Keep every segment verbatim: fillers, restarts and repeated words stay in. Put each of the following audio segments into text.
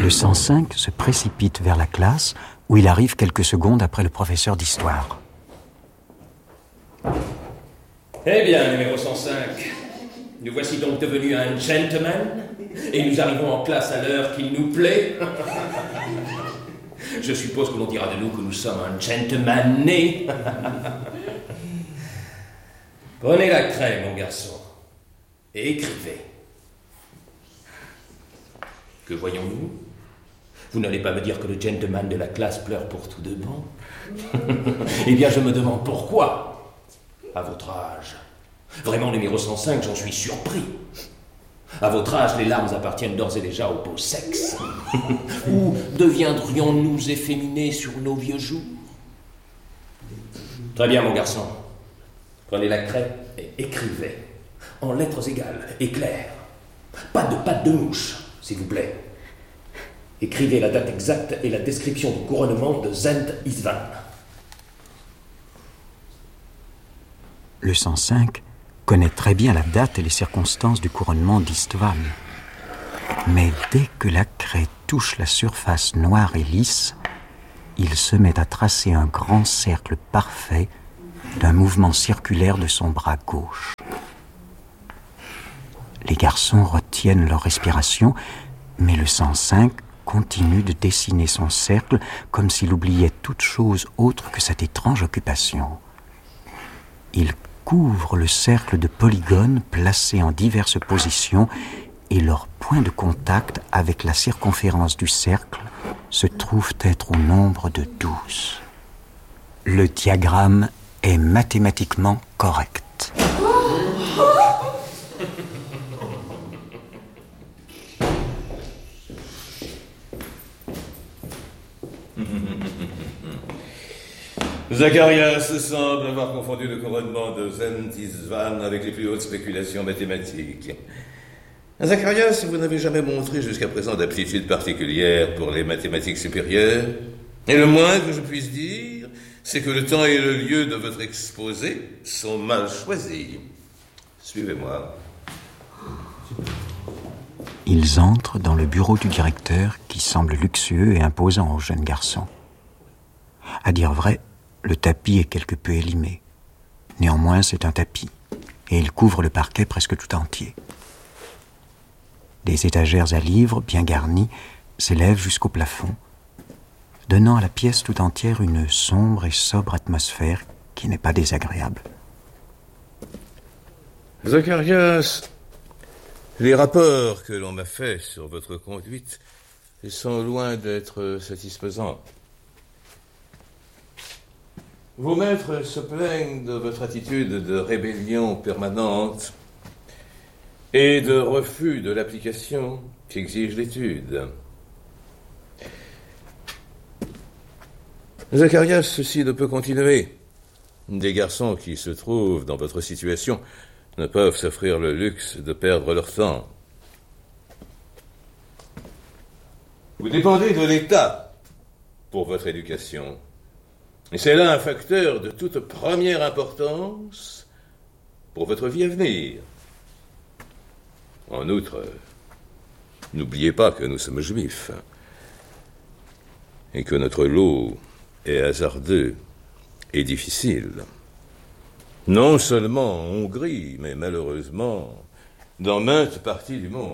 Le cent cinq se précipite vers la classe où il arrive quelques secondes après le professeur d'histoire. Eh bien, numéro cent cinq, nous voici donc devenus un gentleman et nous arrivons en classe à l'heure qu'il nous plaît. Je suppose que l'on dira de nous que nous sommes un gentleman né. Prenez la craie, mon garçon, et écrivez. Que voyons-nous? Vous n'allez pas me dire que le gentleman de la classe pleure pour tout de bon? Eh bien, je me demande pourquoi. À votre âge. Vraiment, numéro cent cinq, j'en suis surpris. À votre âge, les larmes appartiennent d'ores et déjà au beau sexe. Ou deviendrions-nous efféminés sur nos vieux jours? Très bien, mon garçon. Prenez la craie et écrivez. En lettres égales et claires. Pas de pattes de mouche, s'il vous plaît. Écrivez la date exacte et la description du couronnement de Zend Isvan. Le cent cinq connaît très bien la date et les circonstances du couronnement d'Istvan. Mais dès que la craie touche la surface noire et lisse, il se met à tracer un grand cercle parfait d'un mouvement circulaire de son bras gauche. Les garçons retiennent leur respiration, mais le cent cinq continue de dessiner son cercle comme s'il oubliait toute chose autre que cette étrange occupation. Il couvre le cercle de polygones placés en diverses positions et leur point de contact avec la circonférence du cercle se trouve être au nombre de douze. Le diagramme est mathématiquement correct. Zacharias semble avoir confondu le couronnement de Zend Isvan avec les plus hautes spéculations mathématiques. Zacharias, vous n'avez jamais montré jusqu'à présent d'aptitude particulière pour les mathématiques supérieures. Et le moins que je puisse dire, c'est que le temps et le lieu de votre exposé sont mal choisis. Suivez-moi. Ils entrent dans le bureau du directeur qui semble luxueux et imposant au jeune garçon. À dire vrai, le tapis est quelque peu élimé. Néanmoins, c'est un tapis, et il couvre le parquet presque tout entier. Des étagères à livres, bien garnies, s'élèvent jusqu'au plafond, donnant à la pièce tout entière une sombre et sobre atmosphère qui n'est pas désagréable. Zacharias, les rapports que l'on m'a faits sur votre conduite sont loin d'être satisfaisants. Vos maîtres se plaignent de votre attitude de rébellion permanente et de refus de l'application qu'exige l'étude. Zacharias, ceci ne peut continuer. Des garçons qui se trouvent dans votre situation ne peuvent s'offrir le luxe de perdre leur temps. Vous dépendez de l'État pour votre éducation. Et c'est là un facteur de toute première importance pour votre vie à venir. En outre, n'oubliez pas que nous sommes juifs et que notre lot est hasardeux et difficile. Non seulement en Hongrie, mais malheureusement dans maintes parties du monde.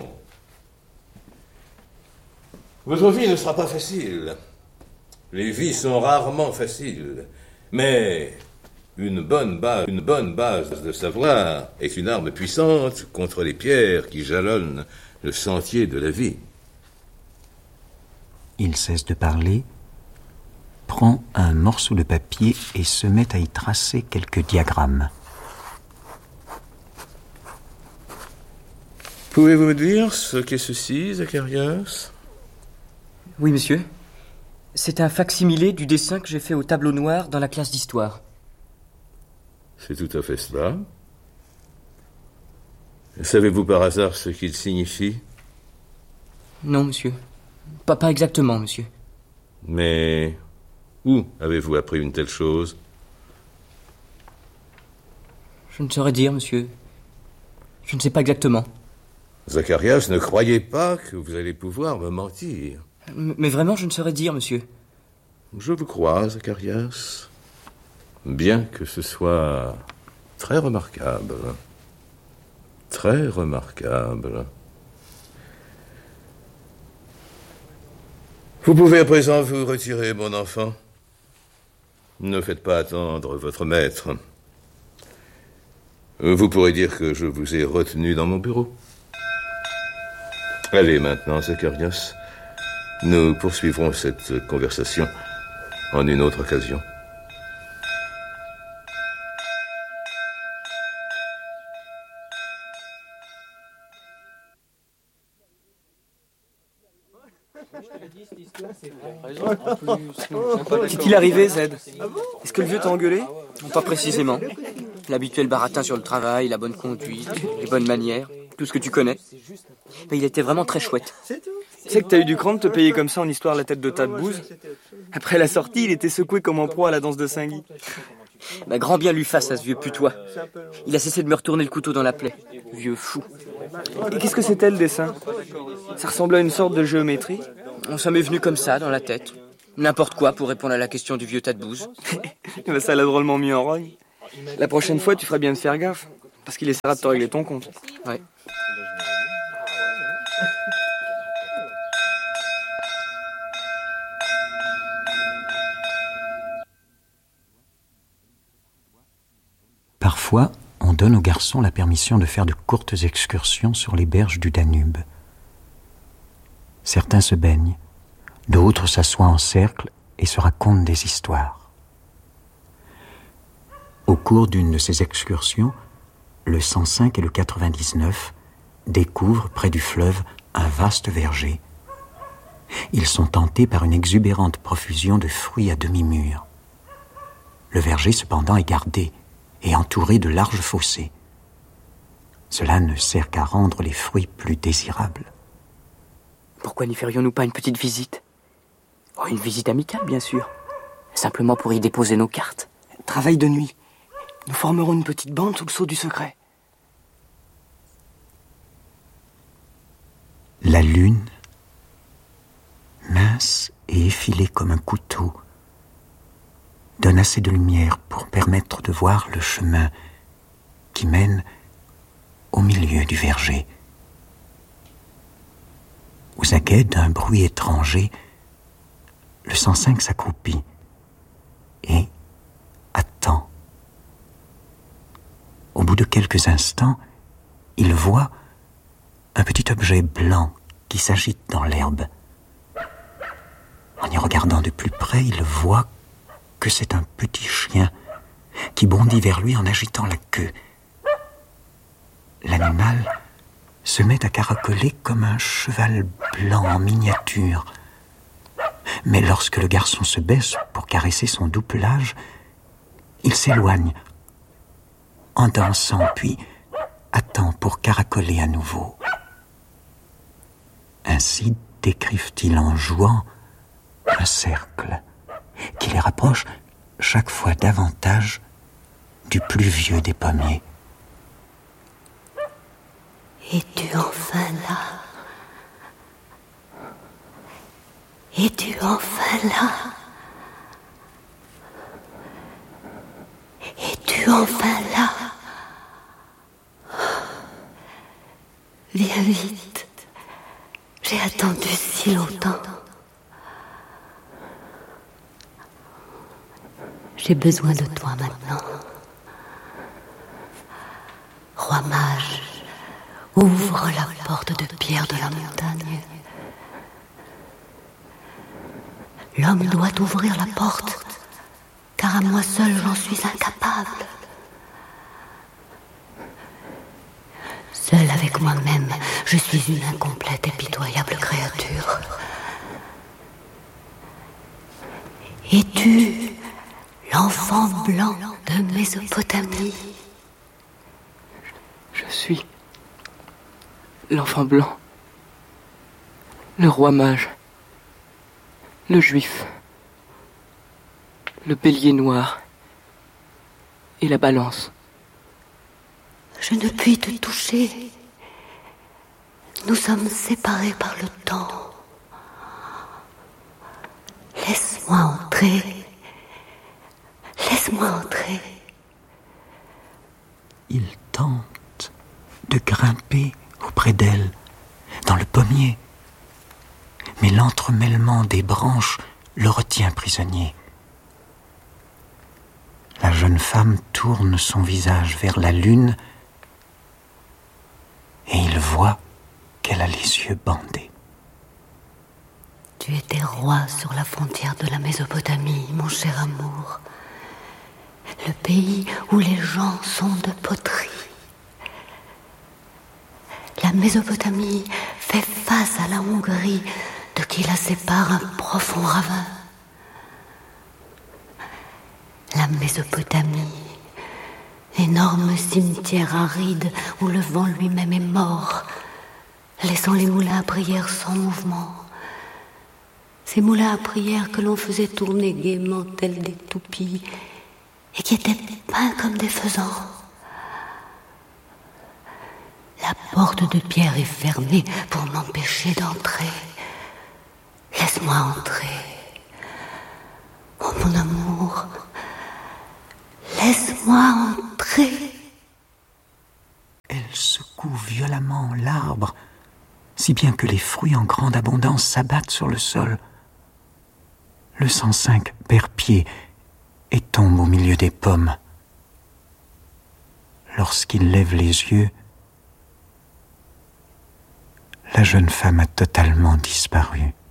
Votre vie ne sera pas facile. Les vies sont rarement faciles, mais une bonne base, une bonne base de savoir est une arme puissante contre les pierres qui jalonnent le sentier de la vie. Il cesse de parler, prend un morceau de papier et se met à y tracer quelques diagrammes. Pouvez-vous me dire ce qu'est ceci, Zacharias? Oui, monsieur. C'est un fac-similé du dessin que j'ai fait au tableau noir dans la classe d'histoire. C'est tout à fait cela. Savez-vous par hasard ce qu'il signifie? Non, monsieur. Pas, pas exactement, monsieur. Mais où avez-vous appris une telle chose? Je ne saurais dire, monsieur. Je ne sais pas exactement. Zacharias, ne croyez pas que vous allez pouvoir me mentir. Mais vraiment, je ne saurais dire, monsieur. Je vous crois, Zacharias. Bien que ce soit très remarquable. Très remarquable. Vous pouvez à présent vous retirer, mon enfant. Ne faites pas attendre votre maître. Vous pourrez dire que je vous ai retenu dans mon bureau. Allez maintenant, Zacharias. Nous poursuivrons cette conversation en une autre occasion. Qu'est-il arrivé, Z? Est-ce que le vieux t'a engueulé? Pas précisément. L'habituel baratin sur le travail, la bonne conduite, les bonnes manières, tout ce que tu connais. Mais il était vraiment très chouette. Tu sais que t'as eu du cran de te payer comme ça en histoire la tête de tas de bouse? Après la sortie, il était secoué comme en proie à la danse de Saint-Guy. Bah, grand bien lui fasse à ce vieux putois. Il a cessé de me retourner le couteau dans la plaie. Vieux fou. Et qu'est-ce que c'était le dessin? Ça ressemblait à une sorte de géométrie? Ça m'est venu comme ça, dans la tête. N'importe quoi pour répondre à la question du vieux tas de bouse. Bah, ça l'a drôlement mis en rogne. La prochaine fois, tu ferais bien de faire gaffe. Parce qu'il essaiera de te régler ton compte. Ouais. Parfois, on donne aux garçons la permission de faire de courtes excursions sur les berges du Danube. Certains se baignent, d'autres s'assoient en cercle et se racontent des histoires. Au cours d'une de ces excursions, le cent cinq et le quatre-vingt-dix-neuf découvrent près du fleuve un vaste verger. Ils sont tentés par une exubérante profusion de fruits à demi-mûrs. Le verger, cependant, est gardé et entouré de larges fossés. Cela ne sert qu'à rendre les fruits plus désirables. Pourquoi n'y ferions-nous pas une petite visite? Oh, une visite amicale, bien sûr. Simplement pour y déposer nos cartes. Travail de nuit. Nous formerons une petite bande sous le sceau du secret. La lune, mince et effilée comme un couteau, donne assez de lumière pour permettre de voir le chemin qui mène au milieu du verger. Aux aguets d'un bruit étranger, le cent cinq s'accroupit et attend. Au bout de quelques instants, il voit un petit objet blanc qui s'agite dans l'herbe. En y regardant de plus près, il voit que c'est un petit chien qui bondit vers lui en agitant la queue. L'animal se met à caracoler comme un cheval blanc en miniature. Mais lorsque le garçon se baisse pour caresser son doux pelage, il s'éloigne en dansant, puis attend pour caracoler à nouveau. Ainsi décrivent-ils en jouant un cercle qui les rapproche chaque fois davantage du plus vieux des pommiers. Es-tu enfin là? Es-tu enfin là? Es-tu enfin là? Viens vite. J'ai attendu si longtemps. J'ai besoin de toi maintenant. Roi mage, ouvre la porte de pierre de la montagne. L'homme doit ouvrir la porte, car à moi seul j'en suis incapable. Seul avec moi-même, je suis une incomplète et pitoyable créature. Es-tu l'enfant blanc de Mésopotamie? Je suis l'enfant blanc, le roi mage, le juif, le bélier noir et la balance. Je ne puis te toucher. Nous sommes séparés par le temps. Laisse-moi entrer. Laisse-moi entrer. Il tente de grimper auprès d'elle, dans le pommier. Mais l'entremêlement des branches le retient prisonnier. La jeune femme tourne son visage vers la lune et il voit qu'elle a les yeux bandés. Tu étais roi sur la frontière de la Mésopotamie, mon cher amour. Le pays où les gens sont de poterie. La Mésopotamie fait face à la Hongrie, de qui la sépare un profond ravin. La Mésopotamie, énorme cimetière aride où le vent lui-même est mort, laissant les moulins à prière sans mouvement. Ces moulins à prière que l'on faisait tourner gaiement tels des toupies et qui étaient peints comme des faisans. La porte de pierre est fermée pour m'empêcher d'entrer. Laisse-moi entrer. Oh mon amour, laisse-moi entrer. Elle secoue violemment l'arbre, si bien que les fruits en grande abondance s'abattent sur le sol. Le cent cinq perd pied et tombe au milieu des pommes. Lorsqu'il lève les yeux, la jeune femme a totalement disparu.